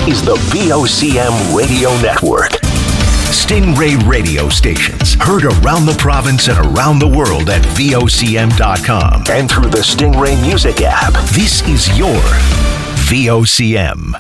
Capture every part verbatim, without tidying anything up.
is the V O C M Radio Network. Stingray radio stations heard around the province and around the world at V O C M dot com and through the Stingray Music app. This is your V O C M.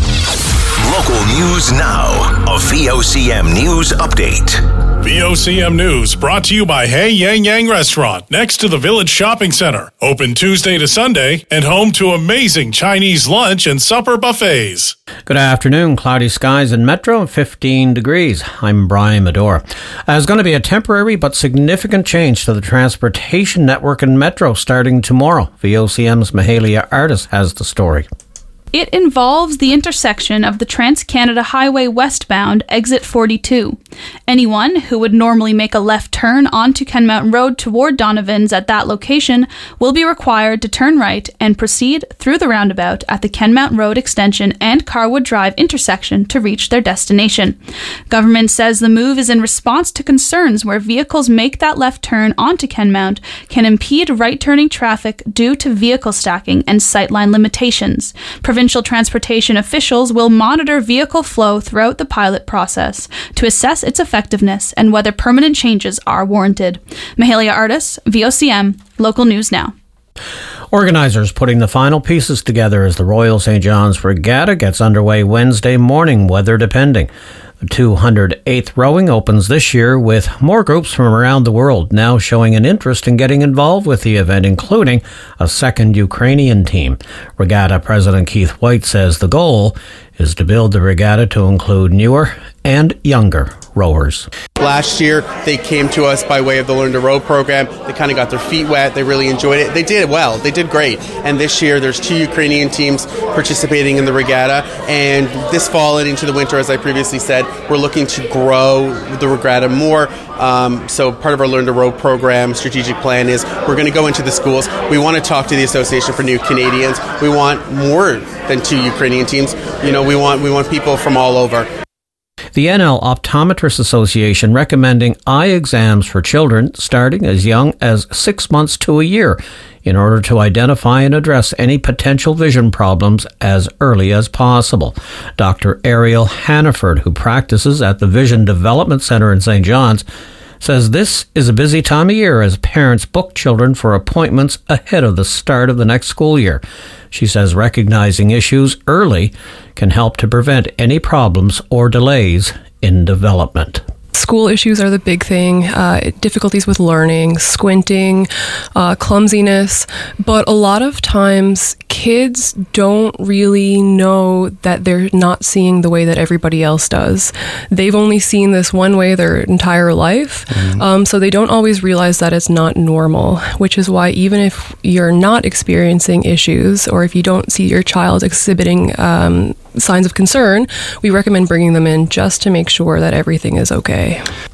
Local news now. A V O C M News Update. V O C M News brought to you by Hey Yang Yang Restaurant next to the Village Shopping Center. Open Tuesday to Sunday and home to amazing Chinese lunch and supper buffets. Good afternoon. Cloudy skies in Metro, fifteen degrees. I'm Brian Medora. There's going to be a temporary but significant change to the transportation network in Metro starting tomorrow. V O C M's Mahalia Artis has the story. It involves the intersection of the Trans-Canada Highway westbound exit forty-two. Anyone who would normally make a left turn onto Ken Mountain Road toward Donovan's at that location will be required to turn right and proceed through the roundabout at the Ken Mountain Road extension and Carwood Drive intersection to reach their destination. Government says the move is in response to concerns where vehicles make that left turn onto Ken Mount can impede right-turning traffic due to vehicle stacking and sightline limitations. Provincial transportation officials will monitor vehicle flow throughout the pilot process to assess its effectiveness and whether permanent changes are warranted. Mahalia Artis, V O C M, Local News Now. Organisers putting the final pieces together as the Royal Saint John's Regatta gets underway Wednesday morning, weather depending. The two hundred eighth rowing opens this year with more groups from around the world now showing an interest in getting involved with the event, including a second Ukrainian team. Regatta President Keith White says the goal is to build the regatta to include newer and younger rowers. Last year, they came to us by way of the Learn to Row program. They kind of got their feet wet. They really enjoyed it. They did well. They did great. And this year, there's two Ukrainian teams participating in the regatta. And this fall and into the winter, as I previously said, we're looking to grow the regatta more. Um, so part of our Learn to Row program strategic plan is we're going to go into the schools. We want to talk to the Association for New Canadians. We want more than two Ukrainian teams. You know, we want we want people from all over. The N L Optometrists Association recommending eye exams for children starting as young as six months to a year in order to identify and address any potential vision problems as early as possible. Doctor Ariel Hannaford, who practices at the Vision Development Centre in Saint John's, says this is a busy time of year as parents book children for appointments ahead of the start of the next school year. She says recognizing issues early can help to prevent any problems or delays in development. School issues are the big thing, uh, difficulties with learning, squinting, uh, clumsiness, but a lot of times kids don't really know that they're not seeing the way that everybody else does. They've only seen this one way their entire life, mm-hmm. um, so they don't always realize that it's not normal, which is why even if you're not experiencing issues or if you don't see your child exhibiting um, signs of concern, we recommend bringing them in just to make sure that everything is okay.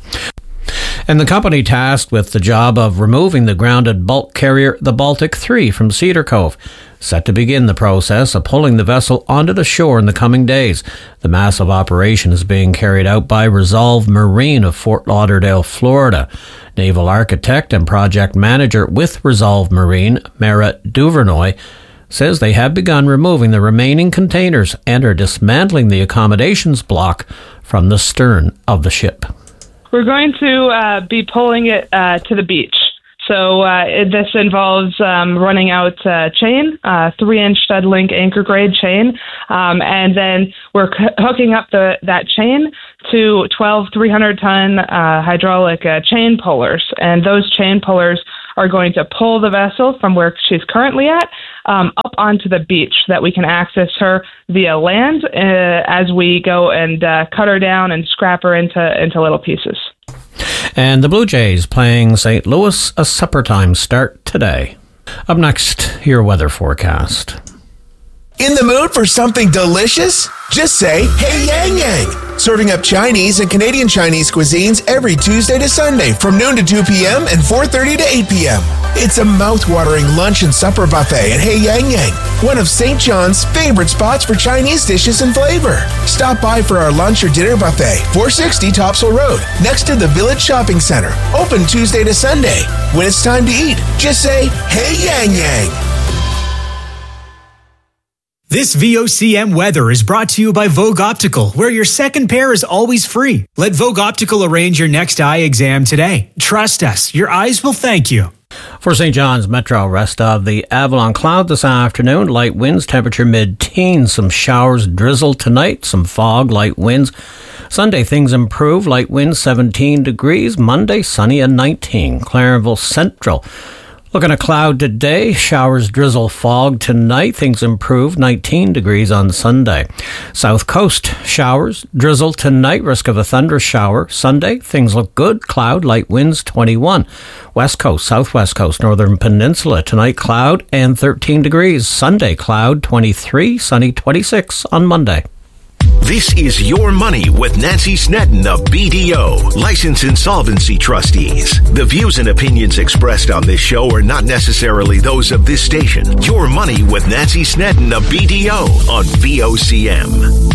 And the company tasked with the job of removing the grounded bulk carrier, the Baltic three, from Cedar Cove, set to begin the process of pulling the vessel onto the shore in the coming days. The massive operation is being carried out by Resolve Marine of Fort Lauderdale, Florida. Naval architect and project manager with Resolve Marine, Mara Duvernoy, says they have begun removing the remaining containers and are dismantling the accommodations block from the stern of the ship. We're going to uh, be pulling it uh, to the beach. So uh, it, this involves um, running out uh, chain, uh, three-inch stud link anchor grade chain, um, and then we're c- hooking up the that chain to twelve three hundred ton uh, hydraulic uh, chain pullers, and those chain pullers are going to pull the vessel from where she's currently at um, up onto the beach so that we can access her via land uh, as we go and uh, cut her down and scrap her into, into little pieces. And the Blue Jays playing Saint Louis, a supper time start today. Up next, your weather forecast. In the mood for something delicious? Just say, hey Yang Yang. Serving up Chinese and Canadian Chinese cuisines every Tuesday to Sunday from noon to two p.m. and four thirty to eight p.m. It's a mouth-watering lunch and supper buffet at Hey Yang Yang, one of Saint John's favorite spots for Chinese dishes and flavor. Stop by for our lunch or dinner buffet, four sixty Topsail Road, next to the Village Shopping Center. Open Tuesday to Sunday. When it's time to eat, just say, hey Yang Yang. This V O C M weather is brought to you by Vogue Optical, where your second pair is always free. Let Vogue Optical arrange your next eye exam today. Trust us, your eyes will thank you. For Saint John's Metro, rest of the Avalon cloud this afternoon. Light winds, temperature mid-teens. Some showers, drizzle tonight. Some fog, light winds. Sunday, things improve. Light winds, seventeen degrees. Monday, sunny and nineteen. Clarenville Central. Looking at cloud today, showers, drizzle, fog tonight. Things improve, nineteen degrees on Sunday. South Coast, showers, drizzle tonight, risk of a thunder shower. Sunday, things look good, cloud, light winds, twenty-one. West Coast, Southwest Coast, Northern Peninsula, tonight cloud and thirteen degrees. Sunday, cloud, twenty-three, sunny, twenty-six on Monday. This is Your Money with Nancy Sneddon of B D O, Licensed Insolvency Trustees. The views and opinions expressed on this show are not necessarily those of this station. Your Money with Nancy Sneddon of B D O on V O C M.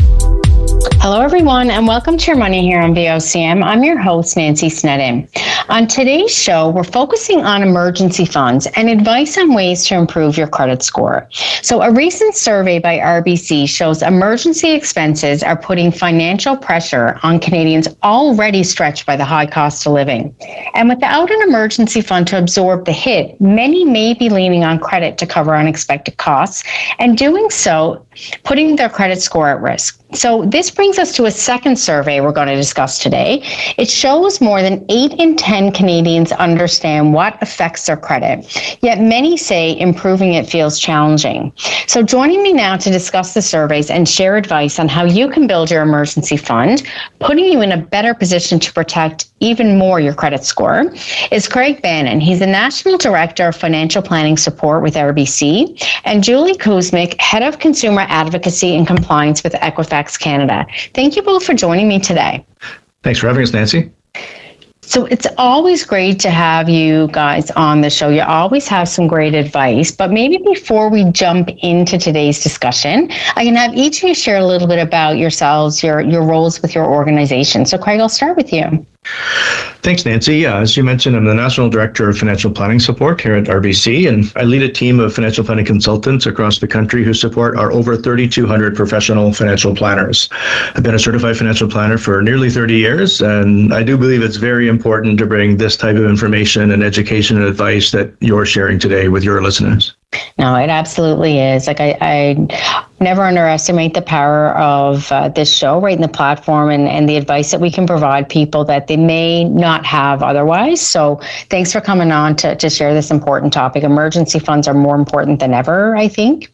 Hello, everyone, and welcome to Your Money here on V O C M. I'm your host, Nancy Sneddon. On today's show, we're focusing on emergency funds and advice on ways to improve your credit score. So a recent survey by R B C shows emergency expenses are putting financial pressure on Canadians already stretched by the high cost of living. And without an emergency fund to absorb the hit, many may be leaning on credit to cover unexpected costs, and doing so, putting their credit score at risk. So this brings us to a second survey we're going to discuss today. It shows more than eight in ten Canadians understand what affects their credit, yet many say improving it feels challenging. So joining me now to discuss the surveys and share advice on how you can build your emergency fund, putting you in a better position to protect even more your credit score, is Craig Bannon. He's the National Director of Financial Planning Support with R B C, and Julie Kuzmic, Head of Consumer Advocacy and Compliance with Equifax Canada. Thank you both for joining me today. Thanks for having us, Nancy. So it's always great to have you guys on the show. You always have some great advice, but maybe before we jump into today's discussion, I can have each of you share a little bit about yourselves, your, your roles with your organization. So Craig, I'll start with you. Thanks, Nancy. Yeah, as you mentioned, I'm the National Director of Financial Planning Support here at R B C, and I lead a team of financial planning consultants across the country who support our over thirty-two hundred professional financial planners. I've been a certified financial planner for nearly thirty years, and I do believe it's very important to bring this type of information and education and advice that you're sharing today with your listeners. No, it absolutely is. Like I, I never underestimate the power of uh, this show, right, in the platform and, and the advice that we can provide people that they may not have otherwise. So thanks for coming on to, to share this important topic. Emergency funds are more important than ever, I think.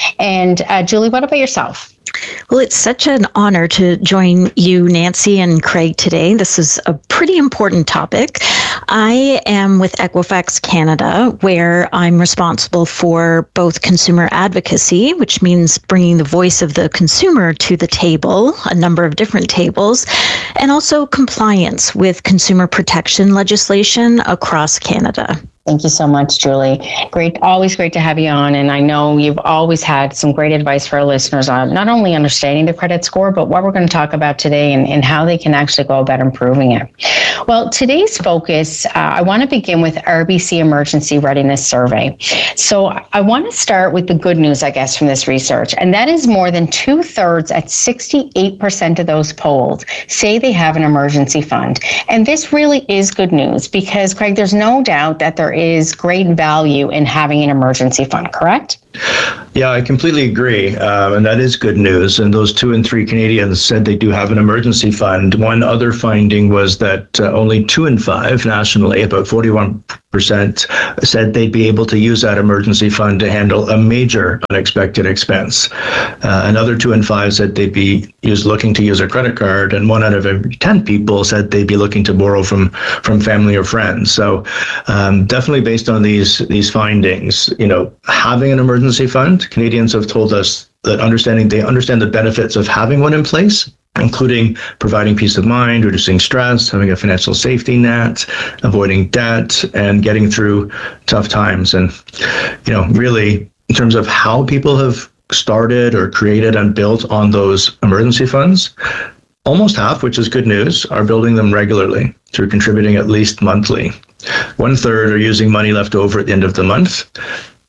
And uh, Julie, what about yourself? Well, it's such an honor to join you, Nancy and Craig, today. This is a pretty important topic. I am with Equifax Canada, where I'm responsible for both consumer advocacy, which means bringing the voice of the consumer to the table, a number of different tables, and also compliance with consumer protection legislation across Canada. Thank you so much, Julie. Great, always great to have you on. And I know you've always had some great advice for our listeners on not only understanding the credit score, but what we're going to talk about today and, and how they can actually go about improving it. Well, today's focus, uh, I want to begin with R B C Emergency Readiness Survey. So I want to start with the good news, I guess, from this research. And that is more than two thirds at sixty-eight percent of those polled say they have an emergency fund. And this really is good news because, Craig, there's no doubt that there is great value in having an emergency fund, correct? Yeah, I completely agree. Um, and that is good news. And those two in three Canadians said they do have an emergency fund. One other finding was that uh, only two in five nationally, about forty-one percent, said they'd be able to use that emergency fund to handle a major unexpected expense. Uh, another two in five said they'd be use, looking to use a credit card. And one out of every ten people said they'd be looking to borrow from, from family or friends. So um, definitely based on these, these findings, you know, having an emergency fund, Canadians have told us that understanding they understand the benefits of having one in place, including providing peace of mind, reducing stress, having a financial safety net, avoiding debt, and getting through tough times. And, you know, really, in terms of how people have started or created and built on those emergency funds, almost half, which is good news, are building them regularly through contributing at least monthly. One third are using money left over at the end of the month.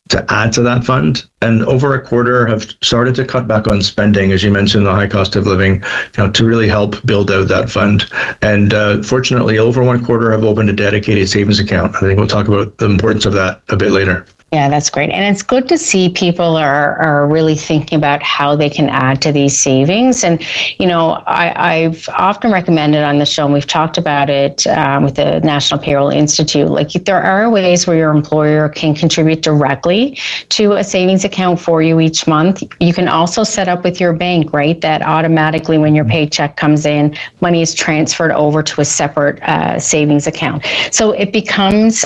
to add to that fund. And over a quarter have started to cut back on spending, as you mentioned, the high cost of living, you know, to really help build out that fund. And uh, fortunately, over one quarter have opened a dedicated savings account. I think we'll talk about the importance of that a bit later. Yeah, that's great. And it's good to see people are, are really thinking about how they can add to these savings. And, you know, I, I've often recommended on the show, and we've talked about it um, with the National Payroll Institute, like there are ways where your employer can contribute directly to a savings account for you each month. You can also set up with your bank, right, that automatically when your paycheck comes in, money is transferred over to a separate uh, savings account. So it becomes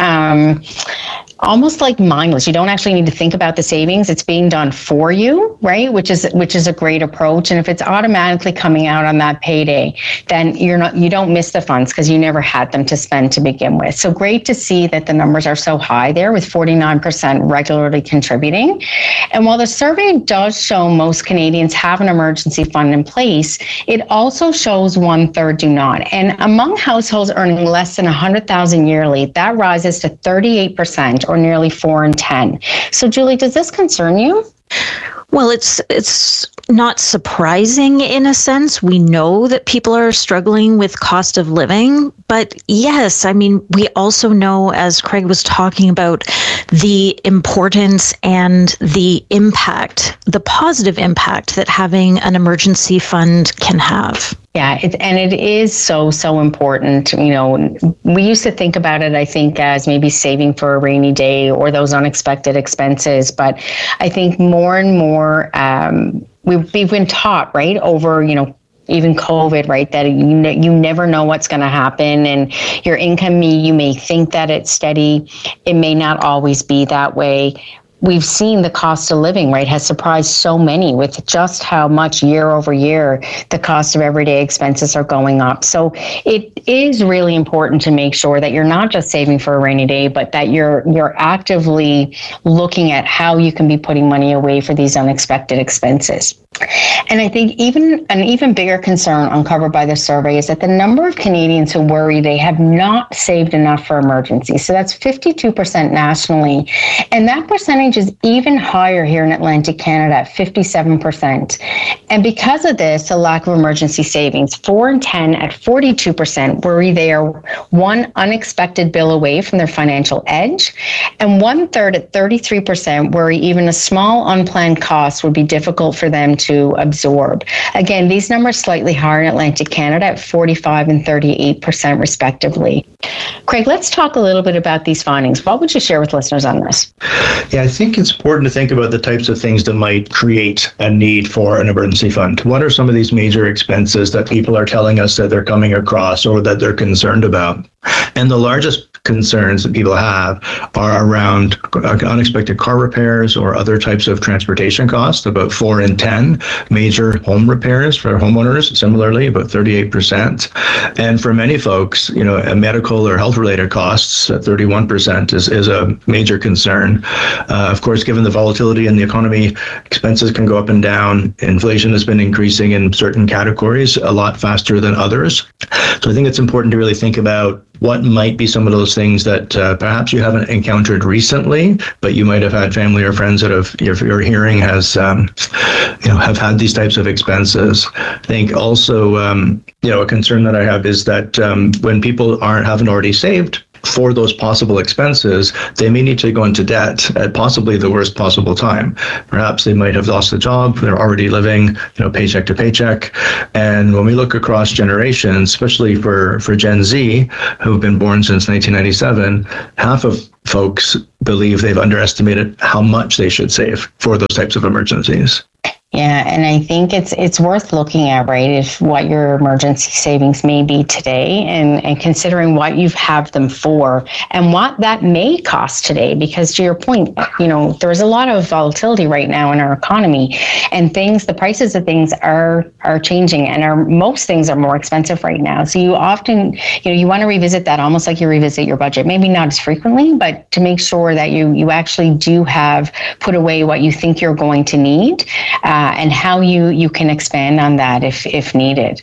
um, almost like mindless. You don't actually need to think about the savings. It's being done for you, right? Which is which is a great approach. And if it's automatically coming out on that payday, then you're not you don't miss the funds because you never had them to spend to begin with. So great to see that the numbers are so high there with forty-nine percent regularly contributing. And while the survey does show most Canadians have an emergency fund in place, it also shows one third do not. And among households earning less than one hundred thousand dollars yearly, that rises to thirty-eight percent, or nearly four in ten. So, Julie, does this concern you? Well, it's it's not surprising in a sense. We know that people are struggling with cost of living, but yes, I mean, we also know, as Craig was talking about, the importance and the impact, the positive impact that having an emergency fund can have. Yeah, it, and it is so, so important. You know, we used to think about it, I think, as maybe saving for a rainy day or those unexpected expenses. But I think more and more um, we've, we've been taught, right, over, you know, even COVID, right, that you, ne- you never know what's going to happen, and your income, you may think that it's steady. It may not always be that way. We've seen the cost of living, right, has surprised so many with just how much year over year the cost of everyday expenses are going up. So it is really important to make sure that you're not just saving for a rainy day, but that you're you're actively looking at how you can be putting money away for these unexpected expenses. And I think even an even bigger concern uncovered by the survey is that the number of Canadians who worry they have not saved enough for emergencies. So that's fifty-two percent nationally. And that percentage is even higher here in Atlantic Canada at fifty-seven percent. And because of this, the lack of emergency savings, four in ten at forty-two percent worry they are one unexpected bill away from their financial edge. And one third at thirty-three percent worry even a small unplanned cost would be difficult for them to absorb. Again, these numbers slightly higher in Atlantic Canada at forty-five and thirty-eight percent respectively. Craig, let's talk a little bit about these findings. What would you share with listeners on this? Yeah, I think it's important to think about the types of things that might create a need for an emergency fund. What are some of these major expenses that people are telling us that they're coming across or that they're concerned about? And the largest concerns that people have are around unexpected car repairs or other types of transportation costs, about four in ten. Major home repairs for homeowners, similarly, about thirty-eight percent. And for many folks, you know, medical or health-related costs, at thirty-one percent is, is a major concern. Uh, of course, given the volatility in the economy, expenses can go up and down. Inflation has been increasing in certain categories a lot faster than others. So I think it's important to really think about what might be some of those things that uh, perhaps you haven't encountered recently, but you might have had family or friends that have your, your hearing has, um, you know, have had these types of expenses. I think also, um, you know, a concern that I have is that um, when people aren't haven't already saved for those possible expenses, they may need to go into debt at possibly the worst possible time. Perhaps they might have lost a job, they're already living, you know, paycheck to paycheck. And when we look across generations, especially for, for Gen Z, who've been born since nineteen ninety-seven, half of folks believe they've underestimated how much they should save for those types of emergencies. Yeah, and I think it's it's worth looking at, right, if what your emergency savings may be today and, and considering what you have them for and what that may cost today. Because to your point, you know, there's a lot of volatility right now in our economy, and things, the prices of things are are changing, and are most things are more expensive right now. So you often, you know, you want to revisit that almost like you revisit your budget, maybe not as frequently, but to make sure that you you actually do have put away what you think you're going to need. Uh, Uh, and how you, you can expand on that if, if needed.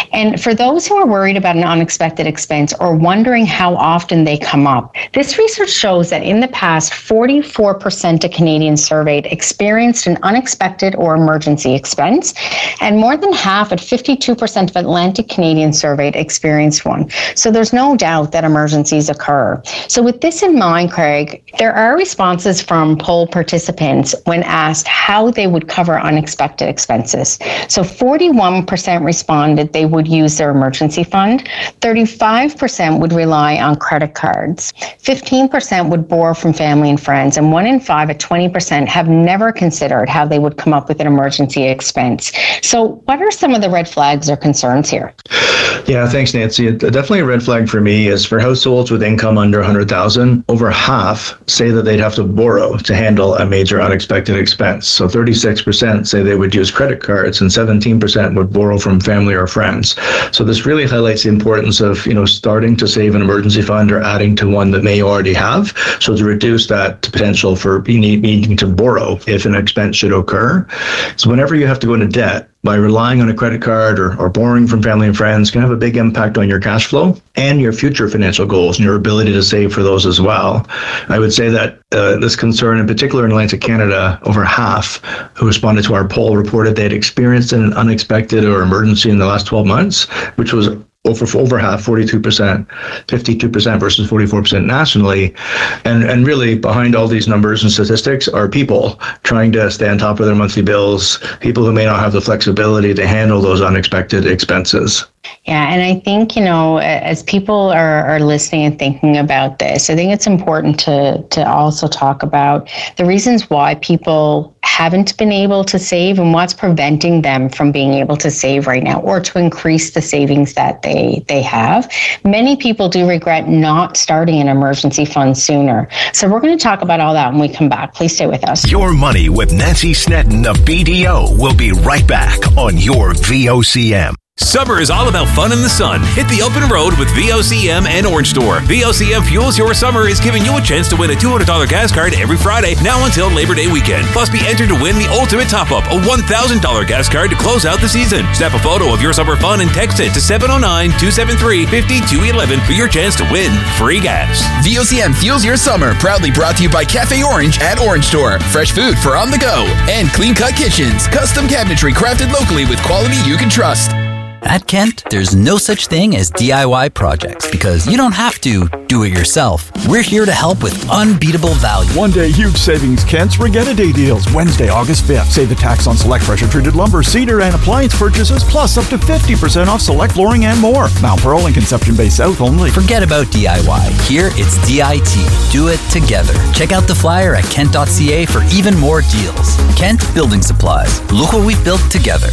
And for those who are worried about an unexpected expense or wondering how often they come up, this research shows that in the past, forty-four percent of Canadians surveyed experienced an unexpected or emergency expense, and more than half at fifty-two percent of Atlantic Canadians surveyed experienced one. So there's no doubt that emergencies occur. So with this in mind, Craig, there are responses from poll participants when asked how they would cover unexpected expenses. So forty-one percent responded they would use their emergency fund, thirty-five percent would rely on credit cards, fifteen percent would borrow from family and friends, and one in five at twenty percent have never considered how they would come up with an emergency expense. So what are some of the red flags or concerns here? Yeah, thanks, Nancy. Definitely a red flag for me is for households with income under one hundred thousand dollars, over half say that they'd have to borrow to handle a major unexpected expense. So thirty-six percent say they would use credit cards and seventeen percent would borrow from family or friends. So this really highlights the importance of, you know, starting to save an emergency fund or adding to one that may already have, so to reduce that potential for needing to borrow if an expense should occur. So whenever you have to go into debt, by relying on a credit card or, or borrowing from family and friends can have a big impact on your cash flow and your future financial goals and your ability to save for those as well. I would say that uh, this concern, in particular in Atlantic Canada, over half who responded to our poll reported they had experienced an unexpected or emergency in the last twelve months, which was over over half, forty-two percent, fifty-two percent versus forty-four percent nationally. And and really behind all these numbers and statistics are people trying to stay on top of their monthly bills, people who may not have the flexibility to handle those unexpected expenses. Yeah, and I think, you know, as people are, are listening and thinking about this, I think it's important to, to also talk about the reasons why people haven't been able to save and what's preventing them from being able to save right now or to increase the savings that they, they have. Many people do regret not starting an emergency fund sooner. So we're going to talk about all that when we come back. Please stay with us. Your Money with Nancy Snedden of B D O will be right back on your V O C M. Summer is all about fun in the sun. Hit the open road with V O C M and Orange Store. V O C M Fuels Your Summer is giving you a chance to win a two hundred dollars gas card every Friday, now until Labor Day weekend. Plus, be entered to win the ultimate top-up, a one thousand dollars gas card to close out the season. Snap a photo of your summer fun and text it to seven oh nine, two seven three, five two one one for your chance to win free gas. V O C M Fuels Your Summer, proudly brought to you by Cafe Orange at Orange Store. Fresh food for on the go. And Clean Cut Kitchens, custom cabinetry crafted locally with quality you can trust. At Kent, there's no such thing as D I Y projects because you don't have to do it yourself. We're here to help with unbeatable value. One day huge savings, Kent's Regatta Day deals. Wednesday, August fifth. Save the tax on select pressure-treated lumber, cedar, and appliance purchases, plus up to fifty percent off select flooring and more. Mount Pearl and Conception Bay South only. Forget about D I Y. Here, it's D I T. Do it together. Check out the flyer at kent dot c a for even more deals. Kent Building Supplies. Look what we've built together.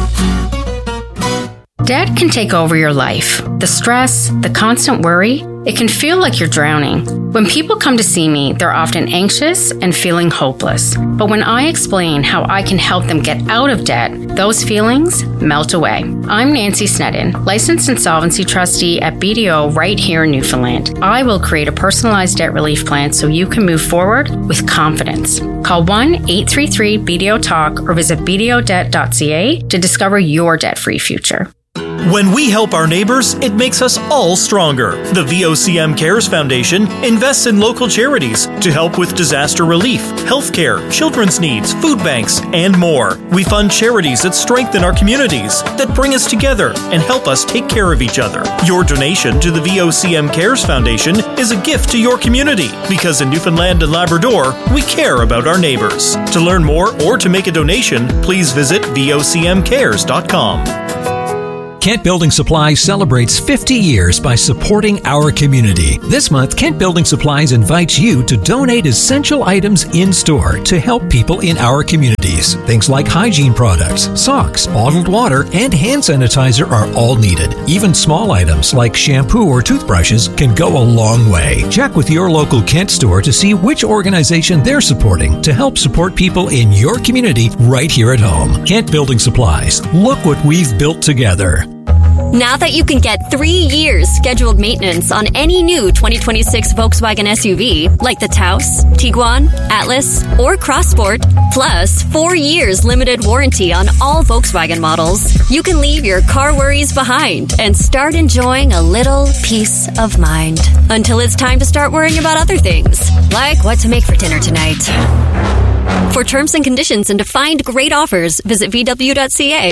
Debt can take over your life. The stress, the constant worry, it can feel like you're drowning. When people come to see me, they're often anxious and feeling hopeless. But when I explain how I can help them get out of debt, those feelings melt away. I'm Nancy Snedden, licensed insolvency trustee at B D O right here in Newfoundland. I will create a personalized debt relief plan so you can move forward with confidence. Call one eight three three B D O talk or visit b d o debt dot c a to discover your debt-free future. When we help our neighbors, it makes us all stronger. The V O C M Cares Foundation invests in local charities to help with disaster relief, healthcare, children's needs, food banks, and more. We fund charities that strengthen our communities, that bring us together and help us take care of each other. Your donation to the V O C M Cares Foundation is a gift to your community because in Newfoundland and Labrador, we care about our neighbors. To learn more or to make a donation, please visit v o c m cares dot com. Kent Building Supplies celebrates fifty years by supporting our community. This month, Kent Building Supplies invites you to donate essential items in-store to help people in our communities. Things like hygiene products, socks, bottled water, and hand sanitizer are all needed. Even small items like shampoo or toothbrushes can go a long way. Check with your local Kent store to see which organization they're supporting to help support people in your community right here at home. Kent Building Supplies. Look what we've built together. Now that you can get three years scheduled maintenance on any new twenty twenty-six Volkswagen S U V, like the Taos, Tiguan, Atlas, or Crossport, plus four years limited warranty on all Volkswagen models, you can leave your car worries behind and start enjoying a little peace of mind. Until it's time to start worrying about other things, like what to make for dinner tonight. For terms and conditions and to find great offers, visit V W dot C A.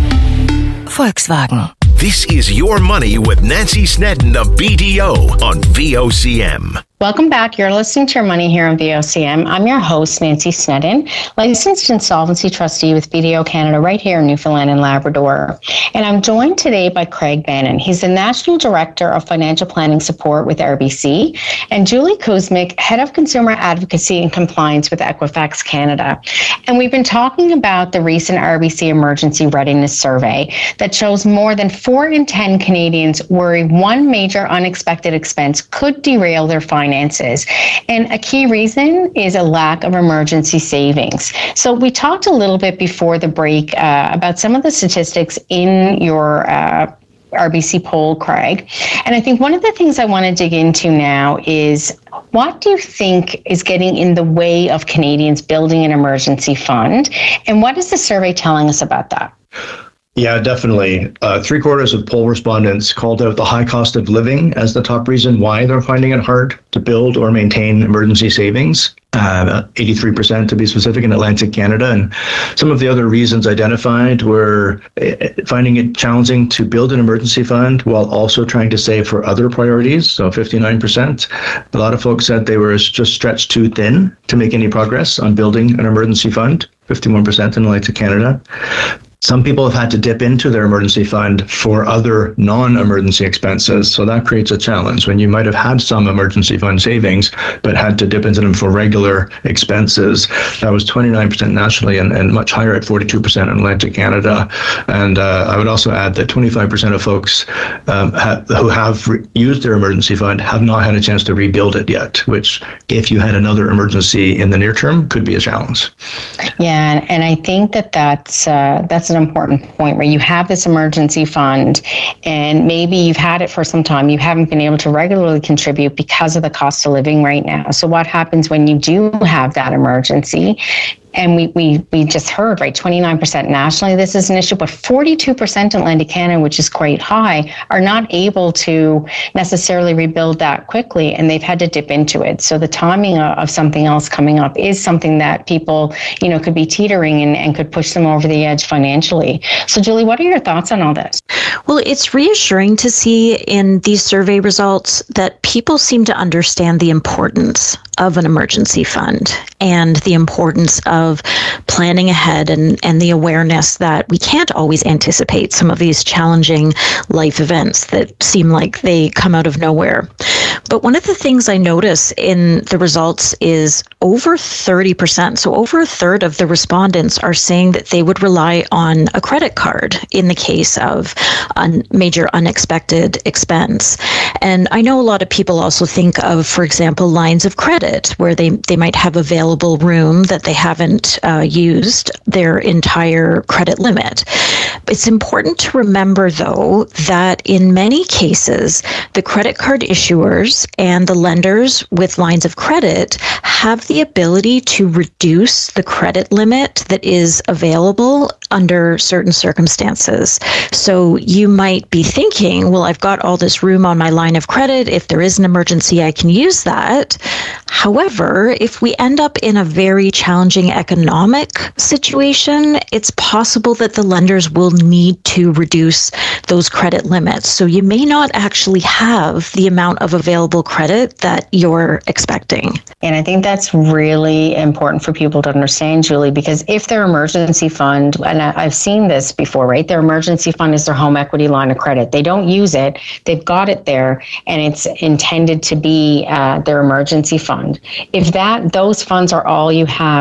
Volkswagen. This is Your Money with Nancy Snedden of B D O on V O C M. Welcome back. You're listening to Your Money here on V O C M. I'm your host, Nancy Snedden, licensed insolvency trustee with B D O Canada right here in Newfoundland and Labrador. And I'm joined today by Craig Bannon. He's the National Director of Financial Planning Support with R B C, and Julie Kuzmic, Head of Consumer Advocacy and Compliance with Equifax Canada. And we've been talking about the recent R B C Emergency Readiness Survey that shows more than four in ten Canadians worry one major unexpected expense could derail their finances. Finances. And a key reason is a lack of emergency savings. So we talked a little bit before the break uh, about some of the statistics in your uh, R B C poll, Craig. And I think one of the things I want to dig into now is, what do you think is getting in the way of Canadians building an emergency fund? And what is the survey telling us about that? Yeah, definitely. Uh, three quarters of poll respondents called out the high cost of living as the top reason why they're finding it hard to build or maintain emergency savings. Uh, eighty-three percent to be specific in Atlantic Canada. And some of the other reasons identified were finding it challenging to build an emergency fund while also trying to save for other priorities. So fifty-nine percent. A lot of folks said they were just stretched too thin to make any progress on building an emergency fund. fifty-one percent in Atlantic Canada. Some people have had to dip into their emergency fund for other non-emergency expenses. So that creates a challenge when you might have had some emergency fund savings, but had to dip into them for regular expenses. That was twenty-nine percent nationally and, and much higher at forty-two percent in Atlantic Canada. And uh, I would also add that twenty-five percent of folks um, ha- who have re- used their emergency fund have not had a chance to rebuild it yet, which if you had another emergency in the near term could be a challenge. Yeah, and I think that that's, uh, that's an important point where you have this emergency fund and maybe you've had it for some time. You haven't been able to regularly contribute because of the cost of living right now. So what happens when you do have that emergency? And we, we we just heard, right, twenty-nine percent nationally, this is an issue, but forty-two percent in Atlantic Canada, which is quite high, are not able to necessarily rebuild that quickly, and they've had to dip into it. So the timing of, of something else coming up is something that people, you know, could be teetering and, and could push them over the edge financially. So Julie, what are your thoughts on all this? Well, it's reassuring to see in these survey results that people seem to understand the importance of an emergency fund and the importance of planning ahead and, and the awareness that we can't always anticipate some of these challenging life events that seem like they come out of nowhere. But one of the things I notice in the results is over thirty percent, so over a third of the respondents are saying that they would rely on a credit card in the case of a major unexpected expense. And I know a lot of people also think of, for example, lines of credit where they, they might have available room that they haven't uh, used their entire credit limit. It's important to remember, though, that in many cases, the credit card issuers and the lenders with lines of credit have the ability to reduce the credit limit that is available under certain circumstances. So you might be thinking, well, I've got all this room on my line of credit. If there is an emergency, I can use that. However, if we end up in a very challenging economic situation, it's possible that the lenders will need to reduce those credit limits. So you may not actually have the amount of available credit that you're expecting. And I think that's really important for people to understand, Julie, because if their emergency fund, and I've seen this before, right? Their emergency fund is their home equity line of credit. They don't use it. They've got it there, and it's intended to be uh, their emergency fund. If that those funds are all you have, and you're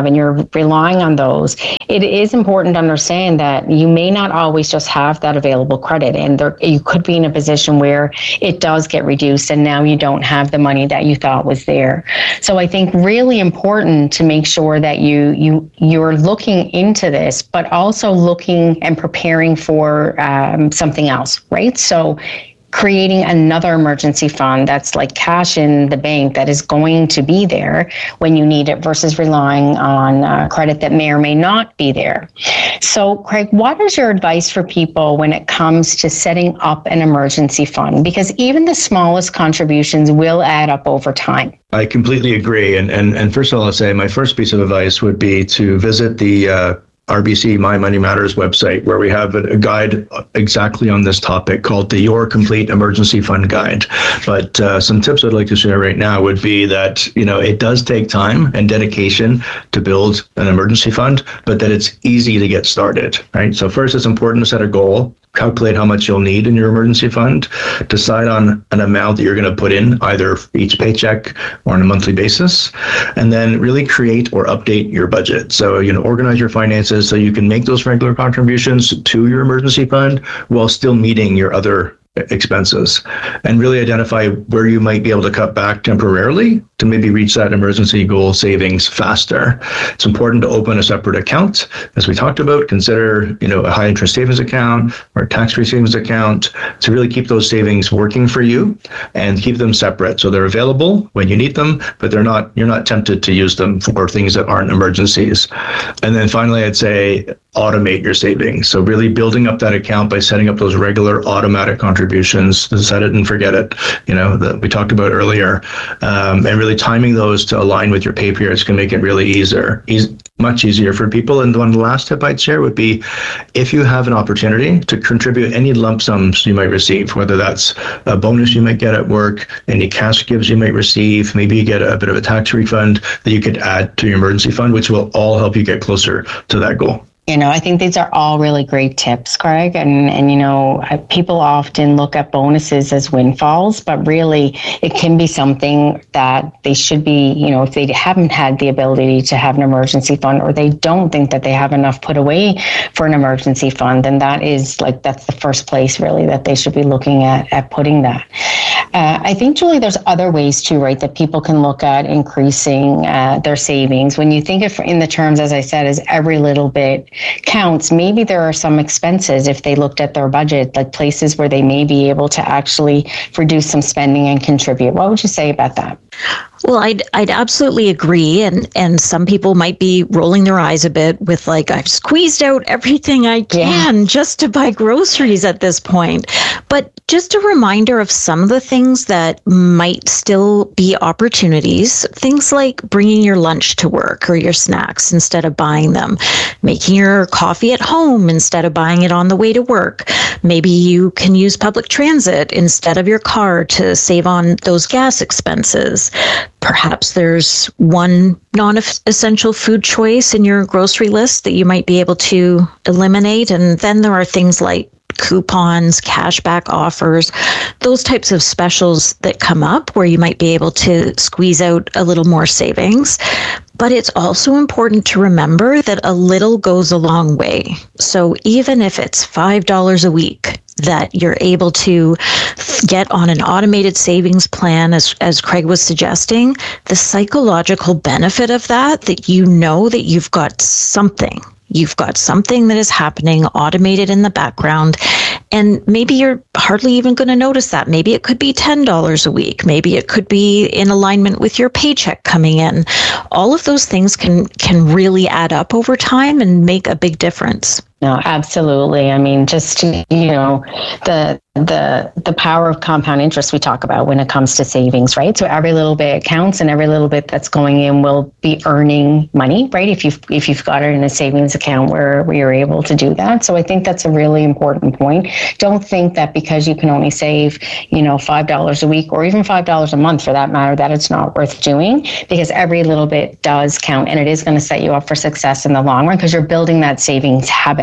relying on those, it is important to understand that you may not always just have that available credit, and there, you could be in a position where it does get reduced and now you don't have the money that you thought was there. So I think really important to make sure that you you you're looking into this, but also looking and preparing for um, something else, right? So creating another emergency fund that's like cash in the bank that is going to be there when you need it versus relying on uh, credit that may or may not be there. So, Craig, what is your advice for people when it comes to setting up an emergency fund? Because even the smallest contributions will add up over time. I completely agree. And, and, and first of all, I'll say my first piece of advice would be to visit the uh, R B C My Money Matters website, where we have a guide exactly on this topic called the Your Complete Emergency Fund Guide. But uh, some tips I'd like to share right now would be that, you know, it does take time and dedication to build an emergency fund, but that it's easy to get started, right? So first, it's important to set a goal. Calculate how much you'll need in your emergency fund, decide on an amount that you're going to put in either each paycheck or on a monthly basis, and then really create or update your budget. So, you know, organize your finances so you can make those regular contributions to your emergency fund while still meeting your other expenses, and really identify where you might be able to cut back temporarily to maybe reach that emergency goal savings faster. It's important to open a separate account. As we talked about, consider, you know, a high interest savings account or a tax-free savings account to really keep those savings working for you and keep them separate. So they're available when you need them, but they're not, you're not tempted to use them for things that aren't emergencies. And then finally, I'd say automate your savings. So really building up that account by setting up those regular automatic contributions, set it and forget it, you know, that we talked about earlier, um, and really timing those to align with your pay periods can make it really easier, easy, much easier for people. And one last tip I'd share would be, if you have an opportunity to contribute any lump sums you might receive, whether that's a bonus you might get at work, any cash gifts you might receive, maybe you get a bit of a tax refund that you could add to your emergency fund, which will all help you get closer to that goal. You know, I think these are all really great tips, Craig. And, and you know, people often look at bonuses as windfalls, but really it can be something that they should be, you know, if they haven't had the ability to have an emergency fund, or they don't think that they have enough put away for an emergency fund, then that is like, that's the first place really that they should be looking at, at putting that. Uh, I think, Julie, there's other ways too, right, that people can look at increasing uh, their savings. When you think of in the terms, as I said, as every little bit counts, maybe there are some expenses if they looked at their budget, like places where they may be able to actually reduce some spending and contribute. What would you say about that? Well, I'd I'd absolutely agree, and and some people might be rolling their eyes a bit with like, I've squeezed out everything I can yeah. just to buy groceries at this point. But just a reminder of some of the things that might still be opportunities, things like bringing your lunch to work or your snacks instead of buying them, making your coffee at home instead of buying it on the way to work. Maybe you can use public transit instead of your car to save on those gas expenses. Perhaps there's one non-essential food choice in your grocery list that you might be able to eliminate. And then there are things like coupons, cashback offers, those types of specials that come up where you might be able to squeeze out a little more savings. But it's also important to remember that a little goes a long way. So even if it's five dollars a week that you're able to get on an automated savings plan, as, as Craig was suggesting, the psychological benefit of that, that you know that you've got something. You've got something that is happening automated in the background, and maybe you're hardly even going to notice that. Maybe it could be ten dollars a week. Maybe it could be in alignment with your paycheck coming in. All of those things can can really add up over time and make a big difference. No, absolutely. I mean, just, you know, the the the power of compound interest we talk about when it comes to savings, right? So every little bit counts, and every little bit that's going in will be earning money, right? If you've if you've got it in a savings account where, where you're able to do that. So I think that's a really important point. Don't think that because you can only save, you know, five dollars a week or even five dollars a month for that matter, that it's not worth doing, because every little bit does count, and it is going to set you up for success in the long run because you're building that savings habit.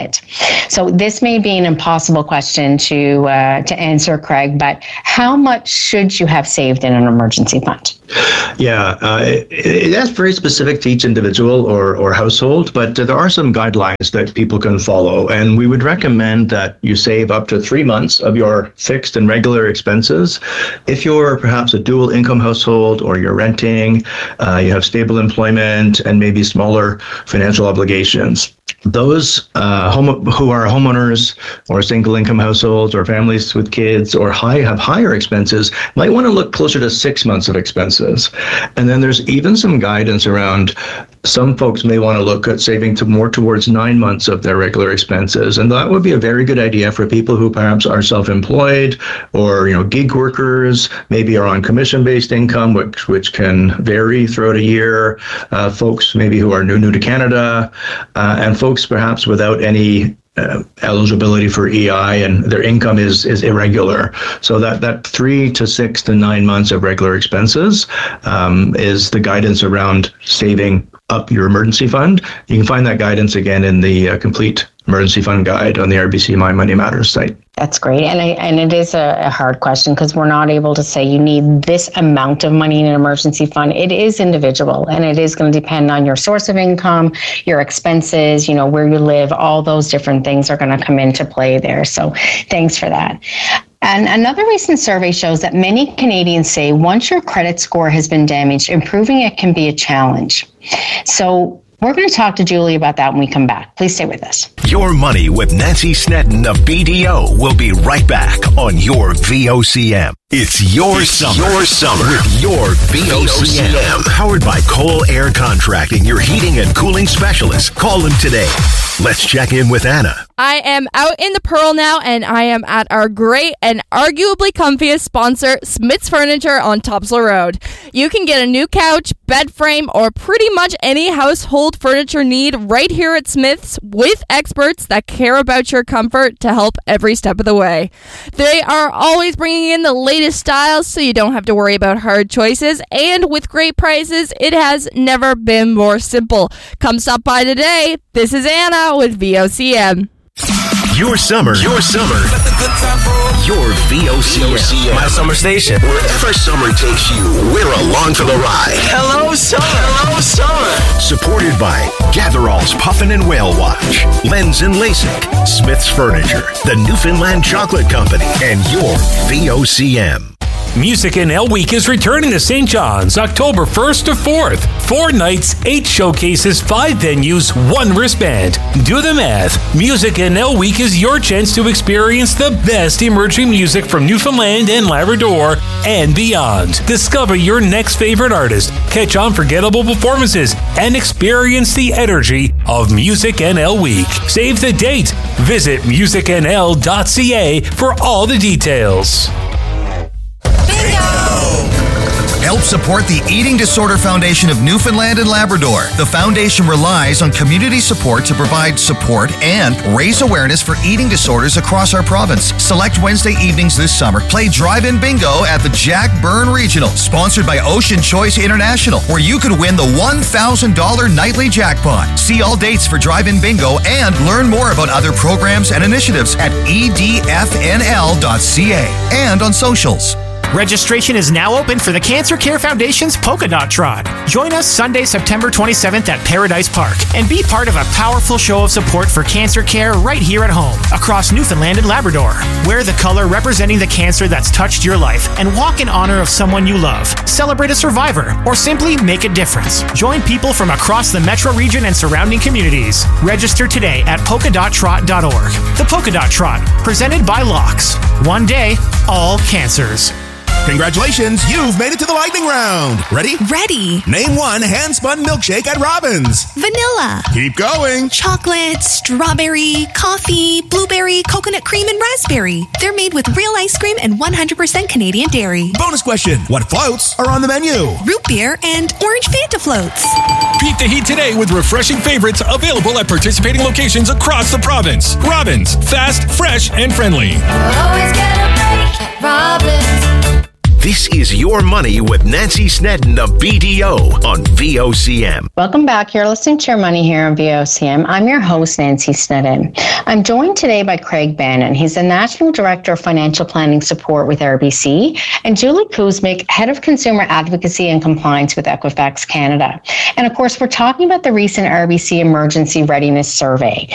credit. So this may be an impossible question to uh, to answer, Craig, but how much should you have saved in an emergency fund? Yeah, uh, it, it, that's very specific to each individual or, or household, but there are some guidelines that people can follow. And we would recommend that you save up to three months of your fixed and regular expenses. If you're perhaps a dual income household or you're renting, uh, you have stable employment and maybe smaller financial obligations. Those uh, home, who are homeowners or single income households or families with kids or high have higher expenses might want to look closer to six months of expenses. And then there's even some guidance around some folks may want to look at saving to more towards nine months of their regular expenses. And that would be a very good idea for people who perhaps are self-employed or, you know, gig workers, maybe are on commission-based income, which which can vary throughout a year. Uh, folks maybe who are new, new to Canada, uh, and folks perhaps without any Uh, eligibility for E I and their income is is irregular. So that that three to six to nine months of regular expenses um, is the guidance around saving up your emergency fund. You can find that guidance again in the uh, complete emergency fund guide on the R B C My Money Matters site. That's great. And I, and it is a, a hard question because we're not able to say you need this amount of money in an emergency fund. It is individual and it is going to depend on your source of income, your expenses, you know, where you live, all those different things are going to come into play there. So thanks for that. And another recent survey shows that many Canadians say once your credit score has been damaged, improving it can be a challenge. So we're going to talk to Julie about that when we come back. Please stay with us. Your Money with Nancy Snedden of B D O will be right back on your V O C M. It's your it's summer. Your summer with your V O C M. Powered by Cole Air Contracting, your heating and cooling specialist. Call them today. Let's check in with Anna. I am out in the Pearl now, and I am at our great and arguably comfiest sponsor, Smith's Furniture on Topsail Road. You can get a new couch, bed frame, or pretty much any household furniture need right here at Smith's with experts that care about your comfort to help every step of the way. They are always bringing in the latest styles so you don't have to worry about hard choices, and with great prices, it has never been more simple. Come stop by today. This is Anna with V O C M. Your summer, your summer, your V O C M. My summer station. Wherever summer takes you, we're along for the ride. Hello, summer. Hello, summer. Supported by Gatherall's Puffin and Whale Watch, Lens and LASIK, Smith's Furniture, the Newfoundland Chocolate Company, and your V O C M. Music N L Week is returning to Saint John's October first to fourth. Four nights, eight showcases, five venues, one wristband. Do the math. Music N L Week is your chance to experience the best emerging music from Newfoundland and Labrador and beyond. Discover your next favorite artist, catch unforgettable performances, and experience the energy of Music N L Week. Save the date. Visit music n l dot c a for all the details. Help support the Eating Disorder Foundation of Newfoundland and Labrador. The foundation relies on community support to provide support and raise awareness for eating disorders across our province. Select Wednesday evenings this summer. Play drive-in bingo at the Jack Byrne Regional, sponsored by Ocean Choice International, where you could win the one thousand dollars nightly jackpot. See all dates for drive-in bingo and learn more about other programs and initiatives at e d f n l dot c a and on socials. Registration is now open for the Cancer Care Foundation's Polka Dot Trot. Join us Sunday, September twenty-seventh at Paradise Park and be part of a powerful show of support for cancer care right here at home across Newfoundland and Labrador. Wear the color representing the cancer that's touched your life and walk in honor of someone you love. Celebrate a survivor or simply make a difference. Join people from across the metro region and surrounding communities. Register today at polka dot trot dot org. The Polka Dot Trot, presented by Locks. One day, all cancers. Congratulations, you've made it to the lightning round. Ready? Ready. Name one hand-spun milkshake at Robbins. Vanilla. Keep going. Chocolate, strawberry, coffee, blueberry, coconut cream, and raspberry. They're made with real ice cream and one hundred percent Canadian dairy. Bonus question. What floats are on the menu? Root beer and orange Fanta floats. Beat the heat today with refreshing favorites available at participating locations across the province. Robbins. Fast, fresh, and friendly. Always get a break at Robbins. This is Your Money with Nancy Snedden of B D O on V O C M. Welcome back. You're listening to Your Money here on V O C M. I'm your host, Nancy Snedden. I'm joined today by Craig Bannon. He's the National Director of Financial Planning Support with R B C, and Julie Kuzmic, Head of Consumer Advocacy and Compliance with Equifax Canada. And of course, we're talking about the recent R B C Emergency Readiness Survey.